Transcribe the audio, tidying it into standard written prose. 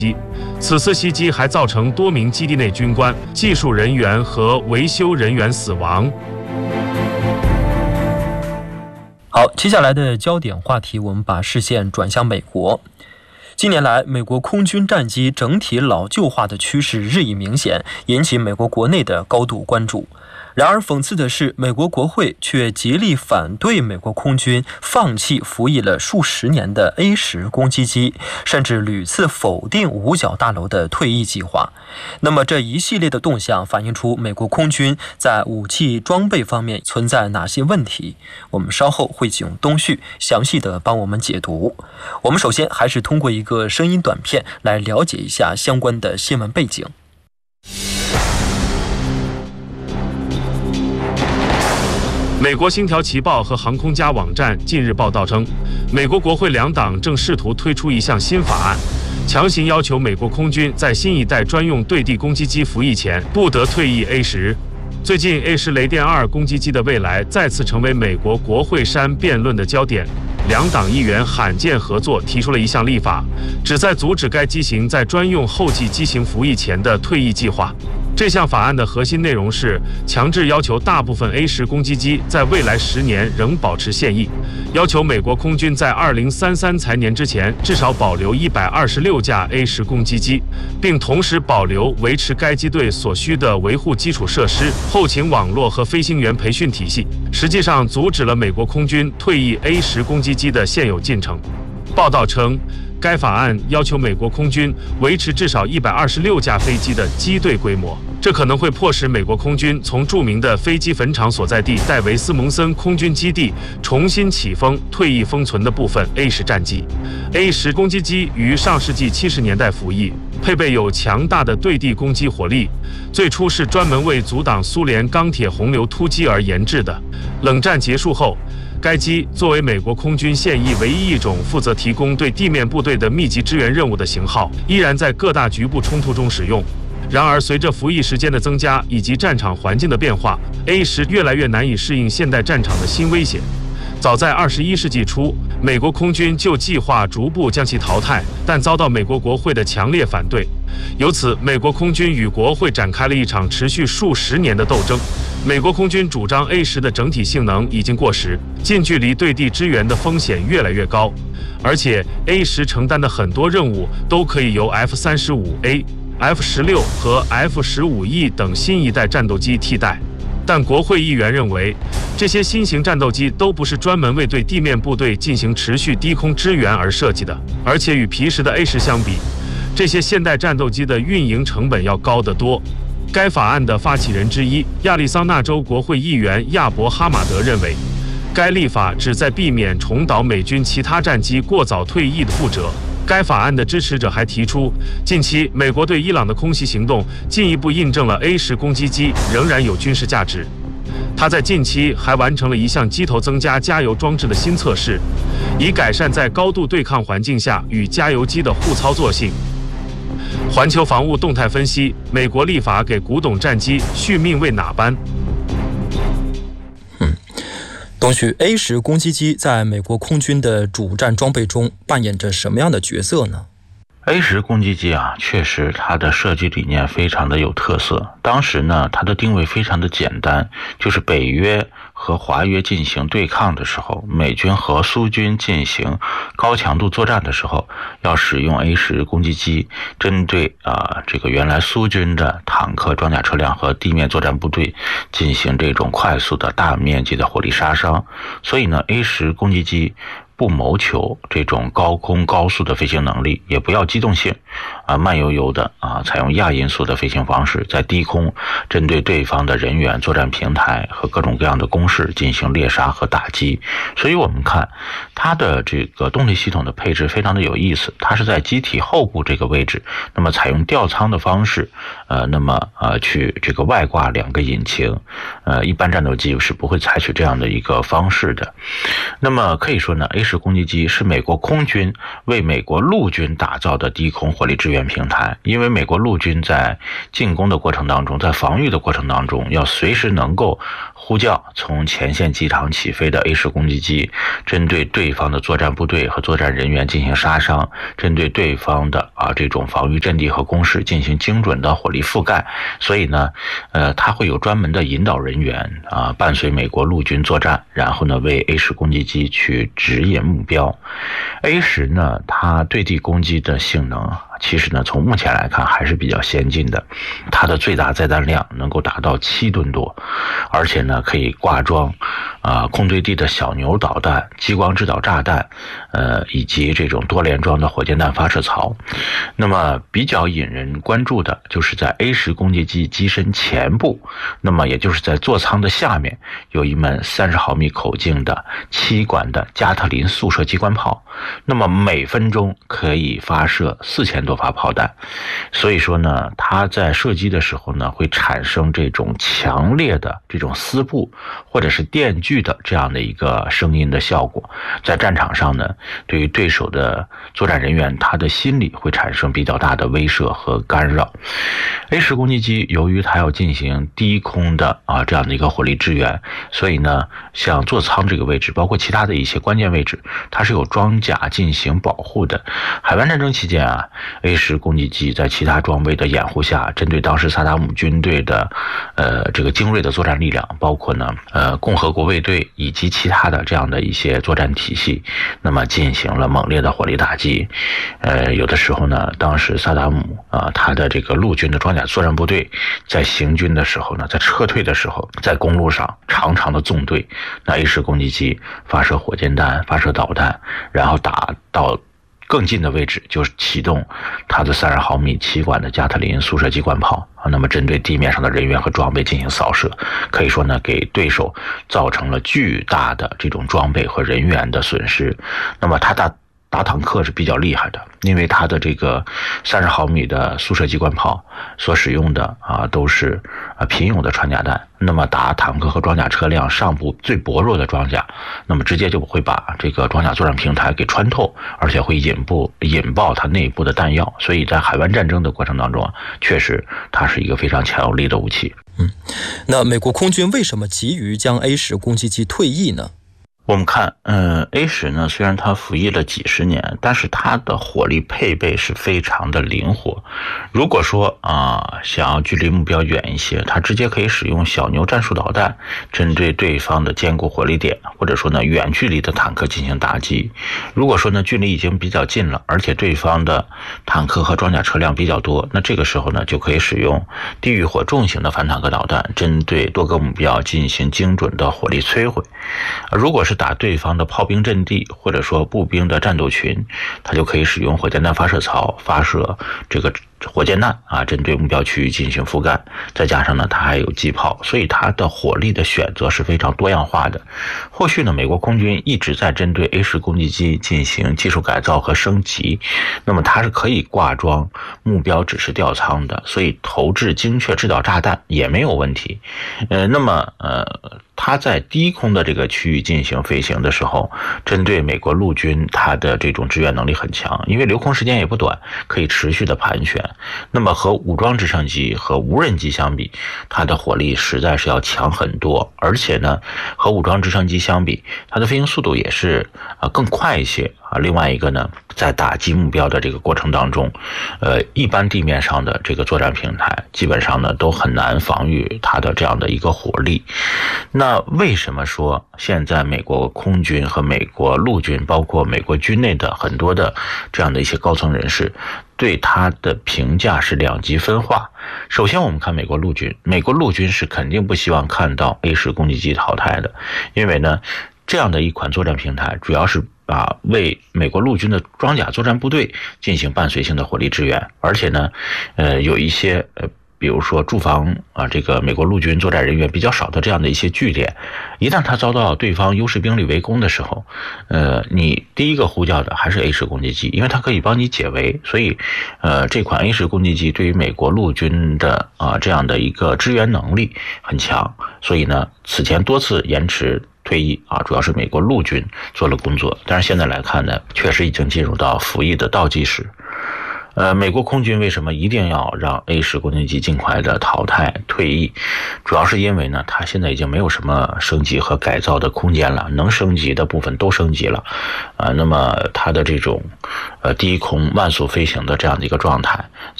此次袭击还造成多名基地内军官、技术人员和维修人员死亡。 好，接下来的焦点话题，我们把视线转向美国。近年来，美国空军战机整体老旧化的趋势日益明显，引起美国国内的高度关注。然而讽刺的是，美国国会却极力反对美国空军放弃服役了数十年的 A-10攻击机，甚至屡次否定五角大楼的退役计划。那么这一系列的动向反映出美国空军在武器装备方面存在哪些问题？我们稍后会请东旭详细的帮我们解读。我们首先还是通过一个声音短片来了解一下相关的新闻背景。 美国星条旗报和航空家网站近日报道称，美国国会两党正试图推出一项新法案，强行要求美国空军在新一代专用对地攻击机服役前不得退役 A-10。最近 A-10雷电2攻击机的未来再次成为美国国会山辩论的焦点。两党议员罕见合作提出了一项立法，旨在阻止该机型在专用后继机型服役前的退役计划。这项法案的核心内容是强制要求大部分 A-10攻击机在未来10年仍保持现役，要求美国空军在2033财年之前至少保留126架 A-10攻击机，并同时保留维持该机队所需的维护基础设施、后勤网络和飞行员培训体系，实际上阻止了美国空军退役 A-10攻击机的现有进程。报道称，该法案要求美国空军维持至少126架飞机的机队规模，这可能会迫使美国空军从著名的飞机坟场所在地戴维斯蒙森空军基地重新起封退役封存的部分 A-10战机。A-10攻击机于上世纪70年代服役，配备有强大的对地攻击火力，最初是专门为阻挡苏联钢铁洪流突击而研制的。冷战结束后，该机作为美国空军现役唯一一种负责提供对地面部队的密集支援任务的型号，依然在各大局部冲突中使用。然而，随着服役时间的增加以及战场环境的变化， A-10越来越难以适应现代战场的新威胁。早在21世纪初，美国空军就计划逐步将其淘汰，但遭到美国国会的强烈反对。由此，美国空军与国会展开了一场持续数十年的斗争。美国空军主张 A-10的整体性能已经过时，近距离对地支援的风险越来越高，而且 A-10承担的很多任务都可以由 F-35A、F-16和 F-15E 等新一代战斗机替代。但国会议员认为，这些新型战斗机都不是专门为对地面部队进行持续低空支援而设计的，而且与皮实的 A-10相比，这些现代战斗机的运营成本要高得多。该法案的发起人之一，亚利桑那州国会议员亚伯哈马德认为，该立法旨在避免重蹈美军其他战机过早退役的覆辙。该法案的支持者还提出，近期美国对伊朗的空袭行动进一步印证了 A-10攻击机仍然有军事价值。他在近期还完成了一项机头增加加油装置的新测试，以改善在高度对抗环境下与加油机的互操作性。环球防务动态分析，美国立法给古董战机续命为哪般？ 东旭， A-10攻击机在美国空军的主战装备中扮演着什么样的角色呢 ？A-10攻击机啊，确实它的设计理念非常的有特色。当时呢，它的定位非常的简单，就是北约和华约进行对抗的时候，美军和苏军进行高强度作战的时候，要使用 A-10攻击机，针对这个原来苏军的坦克、装甲车辆和地面作战部队进行这种快速的大面积的火力杀伤。所以呢 ，A-10攻击机不谋求这种高空高速的飞行能力，也不要机动性，慢悠悠的采用亚音速的飞行方式，在低空针对对方的人员、作战平台和各种各样的工事进行猎杀和打击。所以我们看它的这个动力系统的配置非常的有意思，它是在机体后部这个位置，那么采用吊舱的方式，去这个外挂2个引擎，一般战斗机是不会采取这样的一个方式的。那么可以说呢，A-10攻击机是美国空军为美国陆军打造的低空火力支援平台，因为美国陆军在进攻的过程当中，在防御的过程当中，要随时能够呼叫从前线机场起飞的 A-10攻击机，针对对方的作战部队和作战人员进行杀伤，针对对方的这种防御阵地和工事进行精准的火力覆盖。所以呢，它会有专门的引导人员伴随美国陆军作战，然后呢为 A-10攻击机去指引目标。A-10呢，它对地攻击的性能其实呢，从目前来看还是比较先进的，它的最大载弹量能够达到7吨多，而且呢可以挂装空对地的小牛导弹、激光制导炸弹，以及这种多连装的火箭弹发射槽。那么比较引人关注的就是在 A-10攻击机机身前部，那么也就是在座舱的下面，有一门30毫米口径的7管的加特林速射机关炮，那么每分钟可以发射4000多发炮弹。所以说呢，它在射击的时候呢，会产生这种强烈的这种丝布或者是电锯的这样的一个声音的效果，在战场上呢，对于对手的作战人员，他的心理会产生比较大的威慑和干扰。A-10攻击机由于它要进行低空的这样的一个火力支援，所以呢，像座舱这个位置，包括其他的一些关键位置，它是有装甲进行保护的。海湾战争期间A-10攻击机在其他装备的掩护下，针对当时萨达姆军队的这个精锐的作战力量，包括呢共和国卫队以及其他的这样的一些作战体系，那么进行了猛烈的火力打击。有的时候呢，当时萨达姆他的这个陆军的装甲作战部队在行军的时候呢，在撤退的时候，在公路上长长的纵队，那 A-10攻击机发射火箭弹、发射导弹，然后打到更近的位置，就是启动它的30毫米7管的加特林速射机关炮那么针对地面上的人员和装备进行扫射，可以说呢，给对手造成了巨大的这种装备和人员的损失。那么它打坦克是比较厉害的，因为它的这个30毫米的速射机关炮所使用的都是贫铀的穿甲弹，那么打坦克和装甲车辆上部最薄弱的装甲，那么直接就会把这个装甲作战平台给穿透，而且会引爆它内部的弹药。所以在海湾战争的过程当中确实它是一个非常强有力的武器。 那美国空军为什么急于将 A-10攻击机退役呢？ 我们看A-10呢，虽然它服役了几十年，但是它的火力配备是非常的灵活。如果说想要距离目标远一些，它直接可以使用小牛战术导弹针对对方的坚固火力点，或者说呢远距离的坦克进行打击。如果说呢距离已经比较近了，而且对方的坦克和装甲车辆比较多，那这个时候呢就可以使用地狱火重型的反坦克导弹针对多个目标进行精准的火力摧毁。如果是打对方的炮兵阵地或者说步兵的战斗群，它就可以使用火箭弹发射槽发射这个火箭弹针对目标区域进行覆盖，再加上呢它还有机炮，所以它的火力的选择是非常多样化的。后续呢美国空军一直在针对 A-10攻击机进行技术改造和升级，那么它是可以挂装目标指示吊舱的，所以投掷精确制导炸弹也没有问题。那么它在低空的这个区域进行飞行的时候，针对美国陆军它的这种支援能力很强，因为留空时间也不短，可以持续的盘旋。那么和武装直升机和无人机相比，它的火力实在是要强很多，而且呢和武装直升机相比，它的飞行速度也是更快一些。另外一个呢，在打击目标的这个过程当中，一般地面上的这个作战平台基本上呢都很难防御它的这样的一个火力。那为什么说现在美国空军和美国陆军，包括美国军内的很多的这样的一些高层人士对它的评价是两极分化？首先我们看美国陆军是肯定不希望看到 A-10攻击机淘汰的，因为呢这样的一款作战平台主要是为美国陆军的装甲作战部队进行伴随性的火力支援，而且呢有一些比如说驻防这个美国陆军作战人员比较少的这样的一些据点，一旦他遭到对方优势兵力围攻的时候，你第一个呼叫的还是 A-10攻击机，因为它可以帮你解围。所以这款 A-10攻击机对于美国陆军的这样的一个支援能力很强，所以呢此前多次延迟退役主要是美国陆军做了工作，但是现在来看呢，确实已经进入到服役的倒计时。 美国空军为什么一定要让 A10攻击机尽快的淘汰退役？主要是因为呢，它现在已经没有什么升级和改造的空间了，能升级的部分都升级了，那么它的这种低空慢速飞行的这样的一个状态，